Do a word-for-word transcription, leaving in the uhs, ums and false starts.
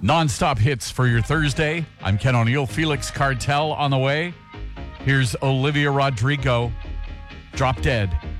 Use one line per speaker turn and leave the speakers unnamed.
Non-stop hits for your Thursday. I'm Ken O'Neill. Felix Cartel on the way. Here's Olivia Rodrigo. Drop Dead.